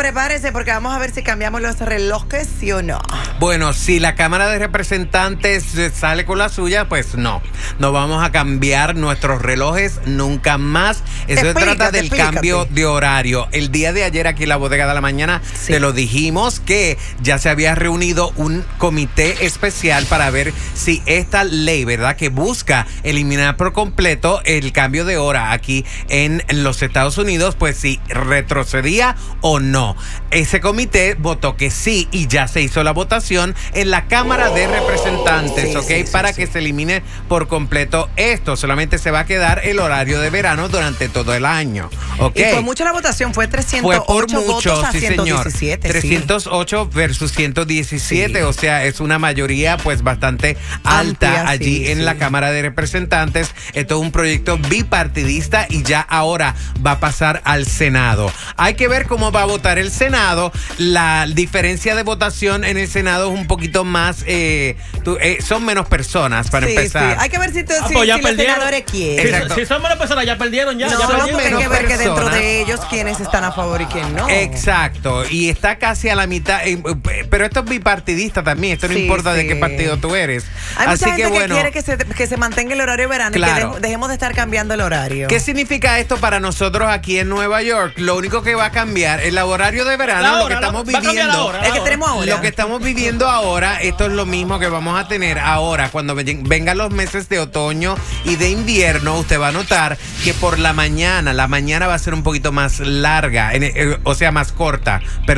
prepárese porque vamos a ver si cambiamos los relojes, sí o no. Bueno, si la Cámara de Representantes sale con la suya, pues no vamos a cambiar nuestros relojes nunca más. Eso se trata del cambio de horario. El día de ayer aquí en la Bodega de la Mañana te lo dijimos que ya se había reunido un comité especial para ver si esta ley, ¿verdad?, que busca eliminar por completo el cambio de hora aquí en los Estados Unidos, pues si retrocedía o no. Ese comité votó que sí y ya se hizo la votación en la Cámara de Representantes, para que se elimine por completo esto. Solamente se va a quedar el horario de verano durante todo el año, Y fue mucho la votación, fue 308 votos a 117. 308 versus 117, o sea, es una mayoría pues bastante alta allí en la Cámara de Representantes. Esto es un proyecto bipartidista y ya ahora va a pasar al Senado. Hay que ver cómo va a votar el Senado. La diferencia de votación en el Senado es un poquito más, son menos personas para empezar. Hay que ver si los senadores quieren. Si son menos personas, ya perdieron. Hay que ver que dentro de ellos quiénes están a favor y quién no. Exacto, y está casi a la mitad, pero esto es bipartidista también, esto no importa de qué partido tú eres. Hay mucha gente que quiere que se mantenga el horario de verano y que dejemos de estar cambiando el horario. ¿Qué significa esto para nosotros aquí en Nueva York? Lo único que va a cambiar el horario de verano, lo que estamos viviendo, el que tenemos ahora. Lo que estamos viviendo ahora, esto es lo mismo que vamos a tener ahora. Cuando vengan los meses de otoño y de invierno, usted va a notar que por la mañana va a ser un poquito más larga, o sea, más corta.